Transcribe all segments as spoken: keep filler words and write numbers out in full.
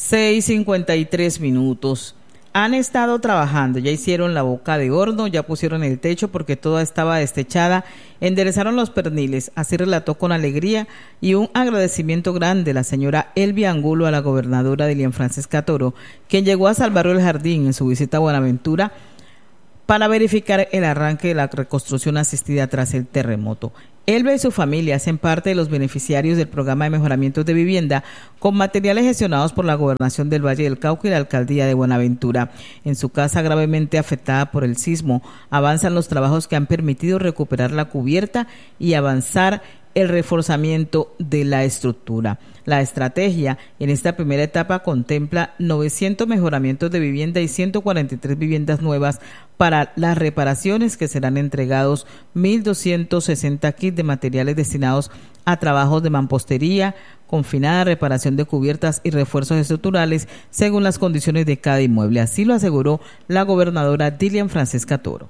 seis cincuenta y tres minutos. Han estado trabajando, ya hicieron la boca de horno, ya pusieron el techo porque toda estaba destechada, enderezaron los perniles, así relató con alegría y un agradecimiento grande la señora Elvia Angulo a la gobernadora Dilian Francesca Toro, quien llegó a Salvarlo el Jardín en su visita a Buenaventura para verificar el arranque de la reconstrucción asistida tras el terremoto. Elvia y su familia hacen parte de los beneficiarios del programa de mejoramiento de vivienda con materiales gestionados por la Gobernación del Valle del Cauca y la Alcaldía de Buenaventura. En su casa gravemente afectada por el sismo, avanzan los trabajos que han permitido recuperar la cubierta y avanzar el reforzamiento de la estructura. La estrategia en esta primera etapa contempla novecientos mejoramientos de vivienda y ciento cuarenta y tres viviendas nuevas para las reparaciones, que serán entregados mil doscientos sesenta kits de materiales destinados a trabajos de mampostería, confinada, reparación de cubiertas y refuerzos estructurales según las condiciones de cada inmueble. Así lo aseguró la gobernadora Dilian Francesca Toro.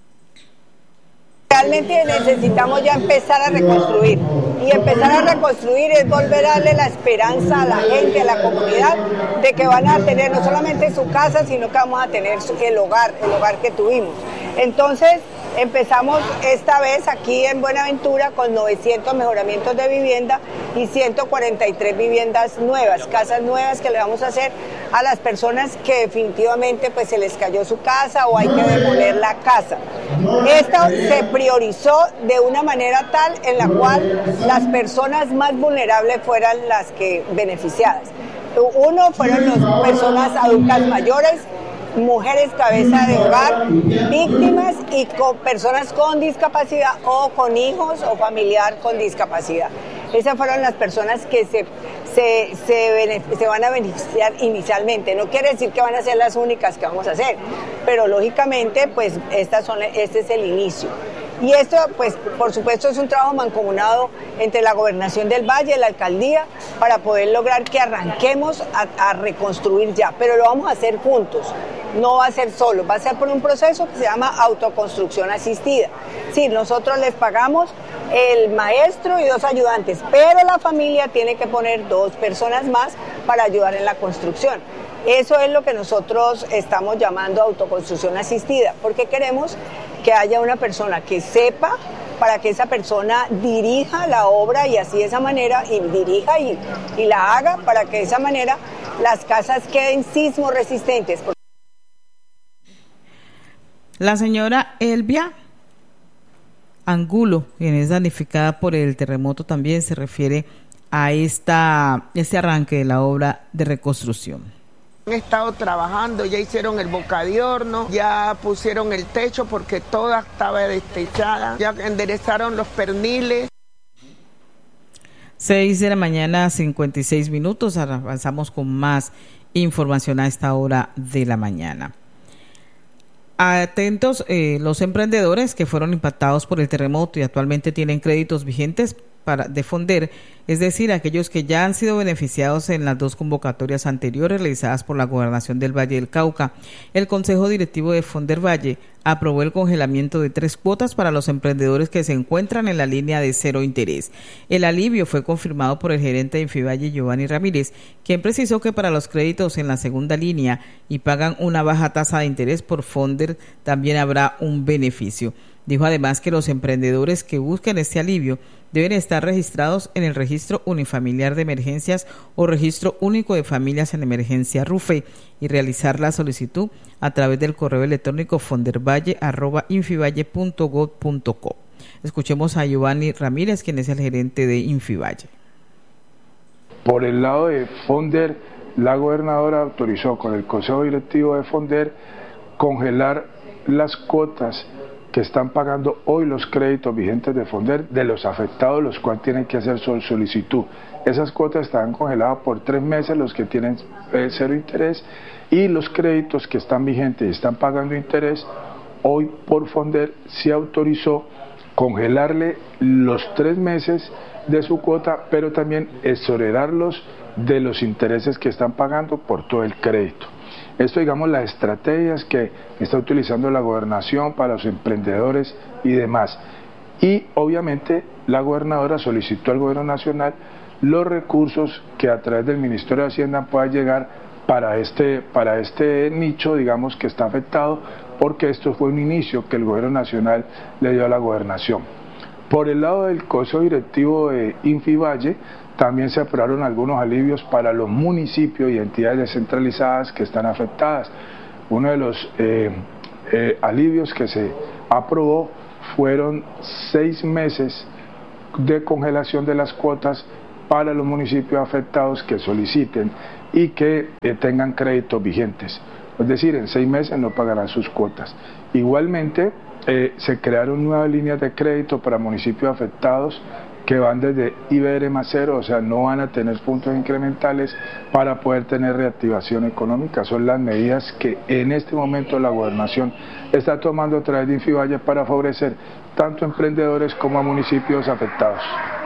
Realmente necesitamos ya empezar a reconstruir, y empezar a reconstruir es volver a darle la esperanza a la gente, a la comunidad, de que van a tener no solamente su casa, sino que vamos a tener el hogar, el hogar que tuvimos. Entonces empezamos esta vez aquí en Buenaventura con novecientos mejoramientos de vivienda y ciento cuarenta y tres viviendas nuevas, casas nuevas que le vamos a hacer a las personas que definitivamente pues se les cayó su casa o hay que demoler la casa. Esto se priorizó de una manera tal en la cual las personas más vulnerables fueran las que beneficiadas. Uno fueron las personas adultas mayores, mujeres cabeza de hogar, víctimas y con personas con discapacidad o con hijos o familiar con discapacidad. Esas fueron las personas que se, se, se, se van a beneficiar inicialmente. No quiere decir que van a ser las únicas que vamos a hacer, pero lógicamente pues estas son, este es el inicio. Y esto, pues, por supuesto, es un trabajo mancomunado entre la Gobernación del Valle y la Alcaldía para poder lograr que arranquemos a, a reconstruir ya, pero lo vamos a hacer juntos, no va a ser solo, va a ser por un proceso que se llama autoconstrucción asistida. Sí, nosotros les pagamos el maestro y dos ayudantes, pero la familia tiene que poner dos personas más para ayudar en la construcción. Eso es lo que nosotros estamos llamando autoconstrucción asistida, porque queremos que haya una persona que sepa, para que esa persona dirija la obra y así de esa manera, y dirija y, y la haga para que de esa manera las casas queden sismo resistentes. La señora Elvia Angulo, quien es damnificada por el terremoto, también se refiere a esta, este arranque de la obra de reconstrucción. Han estado trabajando, ya hicieron el boca de horno, ya pusieron el techo porque toda estaba destechada, ya enderezaron los perniles. seis de la mañana, cincuenta y seis minutos, avanzamos con más información a esta hora de la mañana. Atentos eh, los emprendedores que fueron impactados por el terremoto y actualmente tienen créditos vigentes para de Fonder, es decir, aquellos que ya han sido beneficiados en las dos convocatorias anteriores realizadas por la Gobernación del Valle del Cauca. El Consejo Directivo de Fonder Valle aprobó el congelamiento de tres cuotas para los emprendedores que se encuentran en la línea de cero interés. El alivio fue confirmado por el gerente de Infivalle, Giovanni Ramírez, quien precisó que para los créditos en la segunda línea y pagan una baja tasa de interés por Fonder también habrá un beneficio. Dijo además que los emprendedores que busquen este alivio deben estar registrados en el Registro Unifamiliar de Emergencias o Registro Único de Familias en Emergencia RUFE y realizar la solicitud a través del correo electrónico fondervalle arroba infivalle punto gob punto co. Escuchemos a Giovanni Ramírez, quien es el gerente de Infivalle. Por el lado de Fonder, la gobernadora autorizó con el Consejo Directivo de Fonder congelar las cuotas que están pagando hoy los créditos vigentes de Fonder de los afectados, los cuales tienen que hacer su solicitud. Esas cuotas están congeladas por tres meses, los que tienen eh, cero interés, y los créditos que están vigentes y están pagando interés, hoy por Fonder se autorizó congelarle los tres meses de su cuota, pero también exonerarlos de los intereses que están pagando por todo el crédito. Esto, digamos, las estrategias que está utilizando la gobernación para los emprendedores y demás. Y obviamente la gobernadora solicitó al gobierno nacional los recursos que a través del Ministerio de Hacienda puedan llegar para este, para este nicho, digamos, que está afectado, porque esto fue un inicio que el gobierno nacional le dio a la gobernación. Por el lado del Consejo Directivo de Infivalle, también se aprobaron algunos alivios para los municipios y entidades descentralizadas que están afectadas. Uno de los eh, eh, alivios que se aprobó fueron seis meses de congelación de las cuotas para los municipios afectados que soliciten y que eh, tengan créditos vigentes. Es decir, en seis meses no pagarán sus cuotas. Igualmente, eh, se crearon nuevas líneas de crédito para municipios afectados que van desde I B R más cero, o sea, no van a tener puntos incrementales para poder tener reactivación económica. Son las medidas que en este momento la gobernación está tomando a través de Infivalle para favorecer tanto a emprendedores como a municipios afectados.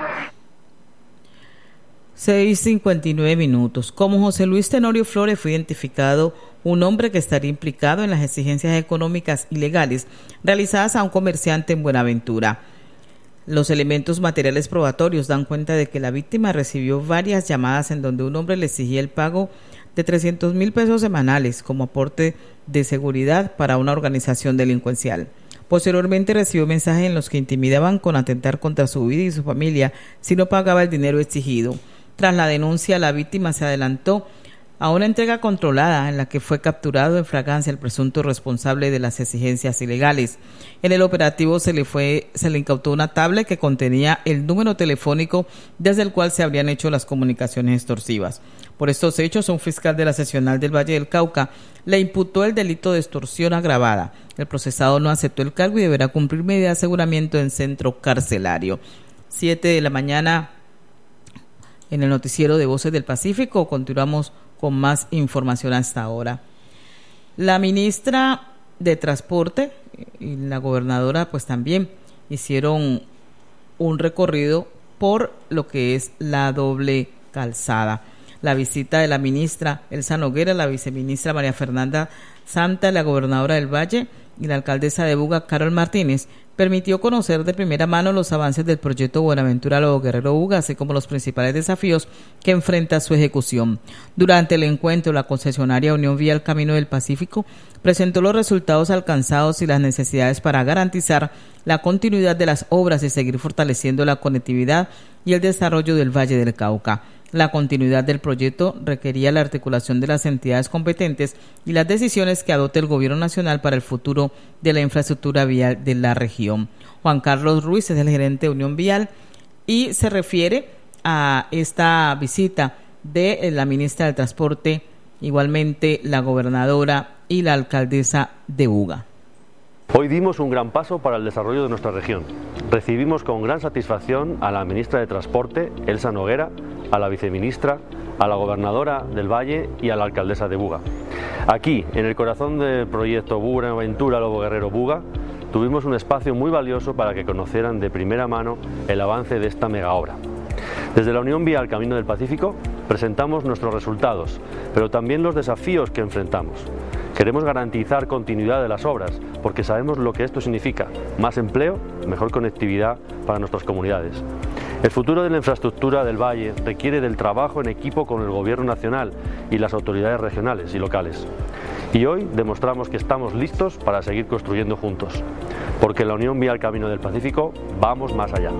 seis cincuenta y nueve minutos. Como José Luis Tenorio Flores fue identificado un hombre que estaría implicado en las exigencias económicas ilegales realizadas a un comerciante en Buenaventura. Los elementos materiales probatorios dan cuenta de que la víctima recibió varias llamadas en donde un hombre le exigía el pago de trescientos mil pesos semanales como aporte de seguridad para una organización delincuencial. Posteriormente recibió mensajes en los que intimidaban con atentar contra su vida y su familia si no pagaba el dinero exigido. Tras la denuncia, la víctima se adelantó a una entrega controlada en la que fue capturado en flagrancia el presunto responsable de las exigencias ilegales. En el operativo se le fue se le incautó una tablet que contenía el número telefónico desde el cual se habrían hecho las comunicaciones extorsivas. Por estos hechos, un fiscal de la seccional del Valle del Cauca le imputó el delito de extorsión agravada. El procesado no aceptó el cargo y deberá cumplir medida de aseguramiento en centro carcelario. Siete de la mañana en el noticiero de Voces del Pacífico. Continuamos con más información hasta ahora. La ministra de Transporte y la gobernadora pues también hicieron un recorrido por lo que es la doble calzada. La visita de la ministra Elsa Noguera, la viceministra María Fernanda Santa, la gobernadora del Valle y la alcaldesa de Buga, Carol Martínez, permitió conocer de primera mano los avances del proyecto Buenaventura Lobo Guerrero Buga, así como los principales desafíos que enfrenta su ejecución. Durante el encuentro, la concesionaria Unión Vial Camino del Pacífico presentó los resultados alcanzados y las necesidades para garantizar la continuidad de las obras y seguir fortaleciendo la conectividad y el desarrollo del Valle del Cauca. La continuidad del proyecto requería la articulación de las entidades competentes y las decisiones que adopte el Gobierno Nacional para el futuro de la infraestructura vial de la región. Juan Carlos Ruiz es el gerente de Unión Vial y se refiere a esta visita de la ministra del Transporte, igualmente la gobernadora y la alcaldesa de Buga. Hoy dimos un gran paso para el desarrollo de nuestra región. Recibimos con gran satisfacción a la ministra de Transporte, Elsa Noguera, a la viceministra, a la gobernadora del Valle y a la alcaldesa de Buga. Aquí, en el corazón del proyecto Buenaventura Lobo Guerrero Buga, tuvimos un espacio muy valioso para que conocieran de primera mano el avance de esta mega obra. Desde la Unión Vial Camino del Pacífico presentamos nuestros resultados, pero también los desafíos que enfrentamos. Queremos garantizar continuidad de las obras, porque sabemos lo que esto significa: más empleo, mejor conectividad para nuestras comunidades. El futuro de la infraestructura del Valle requiere del trabajo en equipo con el Gobierno Nacional y las autoridades regionales y locales. Y hoy demostramos que estamos listos para seguir construyendo juntos, porque la Unión Vial Camino del Pacífico vamos más allá.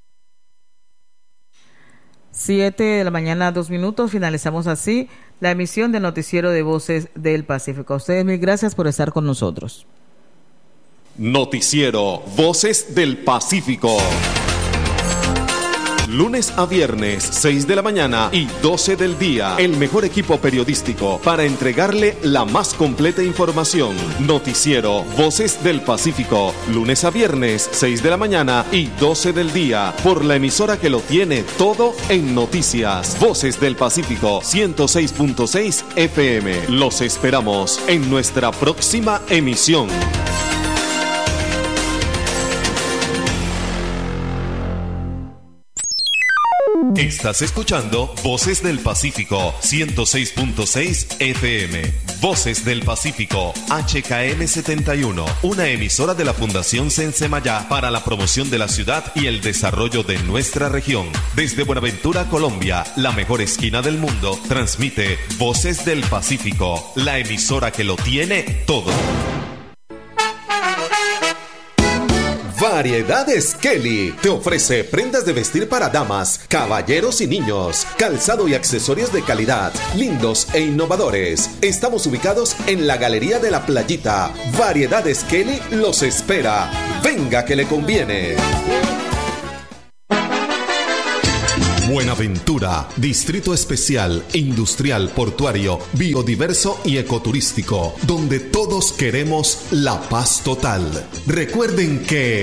Siete de la mañana, dos minutos. Finalizamos así la emisión del noticiero de Voces del Pacífico. A ustedes mil gracias por estar con nosotros. Noticiero Voces del Pacífico. Lunes a viernes, seis de la mañana y doce del día. El mejor equipo periodístico para entregarle la más completa información. Noticiero Voces del Pacífico. Lunes a viernes, seis de la mañana y doce del día. Por la emisora que lo tiene todo en noticias. Voces del Pacífico, ciento seis punto seis F M. Los esperamos en nuestra próxima emisión. Estás escuchando Voces del Pacífico ciento seis punto seis F M. Voces del Pacífico H K M setenta y uno, una emisora de la Fundación Sensemayá para la promoción de la ciudad y el desarrollo de nuestra región. Desde Buenaventura, Colombia, la mejor esquina del mundo, transmite Voces del Pacífico, la emisora que lo tiene todo. Variedades Kelly te ofrece prendas de vestir para damas, caballeros y niños, calzado y accesorios de calidad, lindos e innovadores. Estamos ubicados en la Galería de la Playita. Variedades Kelly los espera. Venga que le conviene. Buenaventura, distrito especial, industrial, portuario, biodiverso y ecoturístico, donde todos queremos la paz total. Recuerden que